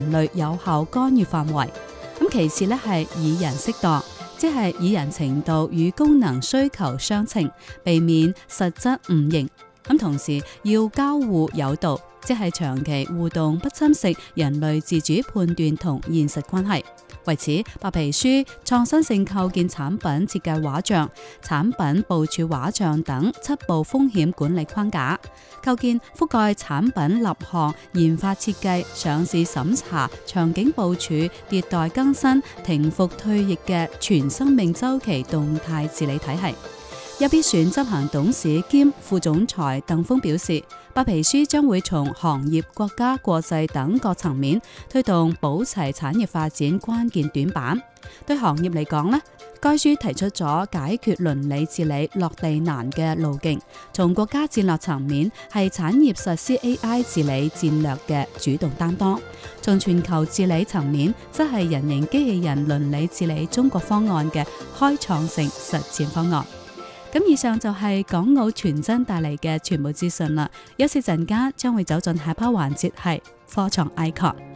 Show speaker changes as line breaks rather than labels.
人類有效干預範圍。咁其次咧係以人適當，即係以人程度與功能需求相稱，避免實質誤認。咁同時要交互有道，即係長期互動，不侵蝕人類自主判斷同現實關係。為此，白皮書創新性構建產品設計畫像、產品部署畫像等7步風險管理框架，構建覆蓋產品立項、研發設計、上市審查、場景部署、迭代更新、停服退役嘅全生命週期動態治理體系。一必選執行董事兼副總裁鄧峰表示，白皮書將會從行業、國家、國際等各層面推動保齊產業發展關鍵短板。對行業嚟講呢，該書提出咗解決倫理治理落地難嘅路徑。從國家戰略層面，係產業實施 AI 治理戰略嘅主動擔當；從全球治理層面，則係人形機器人倫理治理中國方案嘅開創性實踐方案。咁以上就係港澳傳真帶嚟嘅全部資訊啦。休息陣間將會走進下 part 環節，係科創 icon。